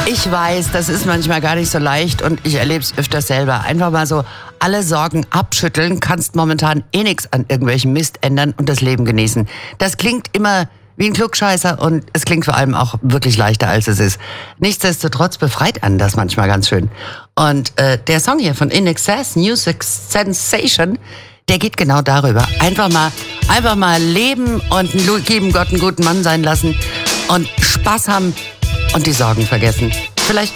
Ich weiß, das ist manchmal gar nicht so leicht und ich erlebe es öfters selber. Einfach mal so alle Sorgen abschütteln, kannst momentan eh nichts an irgendwelchem Mist ändern und das Leben genießen. Das klingt immer wie ein Klugscheißer und es klingt vor allem auch wirklich leichter, als es ist. Nichtsdestotrotz befreit einen das manchmal ganz schön. Und der Song hier von In Excess, New Sensation, der geht genau darüber. Einfach mal leben und einen lieben Gott einen guten Mann sein lassen und Spaß haben und die Sorgen vergessen. Vielleicht